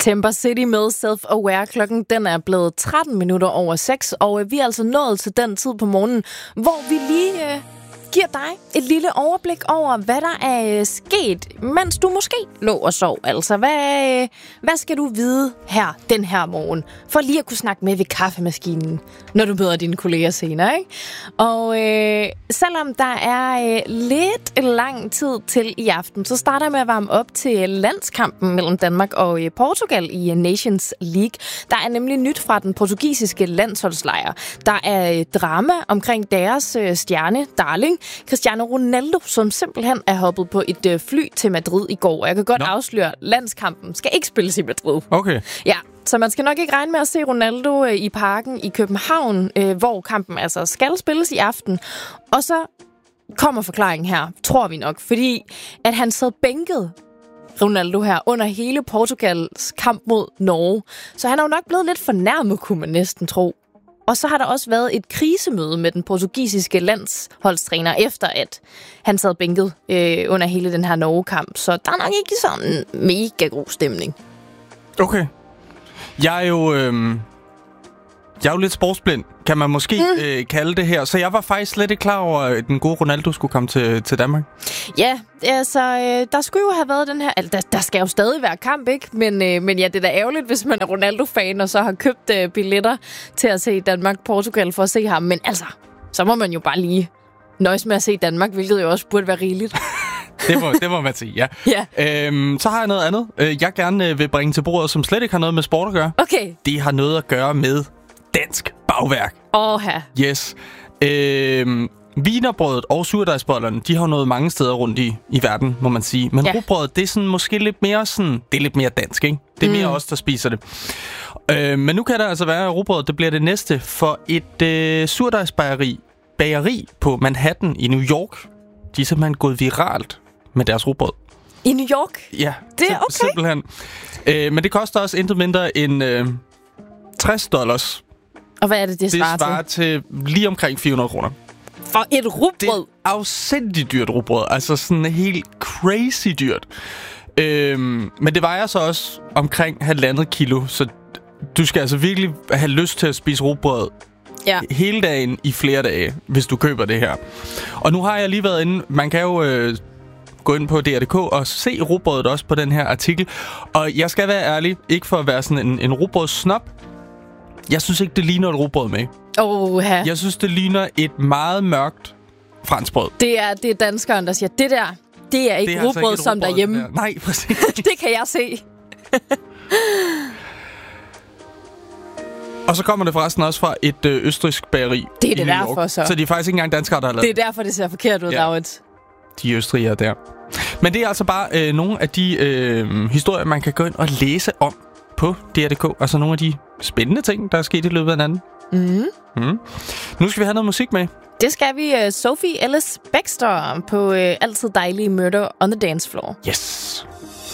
Temper City med Self-Aware. Klokken den er blevet 13 minutter over 6, og vi er altså nået til den tid på morgenen, hvor vi lige giver dig et lille overblik over, hvad der er sket, mens du måske lå og sov. Altså, hvad skal du vide her den her morgen, for lige at kunne snakke med ved kaffemaskinen, når du møder dine kolleger senere, ikke? Og selvom der er lidt lang tid til i aften, så starter jeg med at varme op til landskampen mellem Danmark og Portugal i Nations League. Der er nemlig nyt fra den portugisiske landsholdslejr. Der er drama omkring deres stjerne, darling, Cristiano Ronaldo, som simpelthen er hoppet på et fly til Madrid i går. Og jeg kan godt afsløre, landskampen skal ikke spilles i Madrid. Okay. Ja, så man skal nok ikke regne med at se Ronaldo i parken i København, hvor kampen altså skal spilles i aften. Og så kommer forklaringen her, tror vi nok, fordi at han sad bænket, Ronaldo her, under hele Portugals kamp mod Norge. Så han er jo nok blevet lidt fornærmet, kunne man næsten tro. Og så har der også været et krisemøde med den portugisiske landsholdstræner, efter at han sad bænket under hele den her Norge-kamp. Så der er nok ikke sådan en mega god stemning. Okay. Jeg er jo lidt sportsblind, kan man måske kalde det her. Så jeg var faktisk slet ikke klar over, at den gode Ronaldo skulle komme til Danmark. Ja, altså, der skulle jo have været den her... Altså, der skal jo stadig være kamp, ikke? Men ja, det er da ærgerligt, hvis man er Ronaldo-fan, og så har købt billetter til at se Danmark-Portugal for at se ham. Men altså, så må man jo bare lige nøjes med at se Danmark, hvilket jo også burde være rigeligt. Det må man sige, ja. Så har jeg noget andet, jeg gerne vil bringe til bordet, som slet ikke har noget med sport at gøre. Okay. Det har noget at gøre med dansk bagværk. Åha. Yes. Wienerbrødet og surdejsbollerne, de har jo noget mange steder rundt i verden, må man sige. Men rugbrødet, det er sådan måske lidt mere sådan, det er lidt mere dansk, ikke? Det er mere os, der spiser det. Men nu kan der altså være, at rugbrødet, det bliver det næste for et surdejsbageri på Manhattan i New York. De er simpelthen gået viralt med deres rugbrød. I New York? Ja, det er okay. Simpelthen. Men det koster også intet mindre end $60. Og hvad er det svarer til? Det svarer til lige omkring 400 kroner. For et rugbrød? Det er afsindigt dyrt rugbrød. Altså sådan helt crazy dyrt. Men det vejer så også omkring 1,5 kilo. Så du skal altså virkelig have lyst til at spise rugbrød hele dagen i flere dage, hvis du køber det her. Og nu har jeg lige været inde. Man kan jo gå ind på DR.dk og se rugbrødet også på den her artikel. Og jeg skal være ærlig, ikke for at være sådan en rugbrødssnob. Jeg synes ikke, det ligner et rugbrød med. Jeg synes, det ligner et meget mørkt franskbrød. Det er danskeren, der siger, det er ikke rugbrød altså som derhjemme. Der. Nej, præcis. Det kan jeg se. Og så kommer det forresten også fra et østrigsk bageri. Det er det derfor så. Så de er faktisk ikke engang danskere, der har lavet. Det er derfor, det ser forkert ud, Laurits. De østrigere der. Men det er altså bare nogle af de historier, man kan gå ind og læse om på DR.dk. Altså nogle af de spændende ting, der er sket i løbet af den anden. Nu skal vi have noget musik med. Det skal vi. Sophie Ellis-Bextor på Altid Dejlige Murder on the Dance Floor. Yes.